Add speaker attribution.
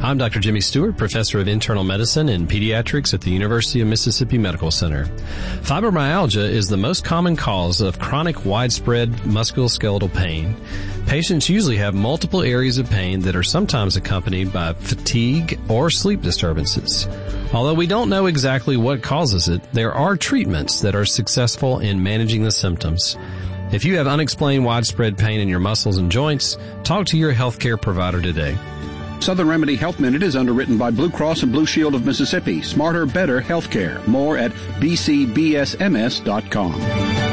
Speaker 1: I'm Dr. Jimmy Stewart, Professor of Internal Medicine and Pediatrics at the University of Mississippi Medical Center. Fibromyalgia is the most common cause of chronic widespread musculoskeletal pain. Patients usually have multiple areas of pain that are sometimes accompanied by fatigue or sleep disturbances. Although we don't know exactly what causes it, there are treatments that are successful in managing the symptoms. If you have unexplained widespread pain in your muscles and joints, talk to your healthcare provider today.
Speaker 2: Southern Remedy Health Minute is underwritten by Blue Cross and Blue Shield of Mississippi. Smarter, better healthcare. More at bcbsms.com.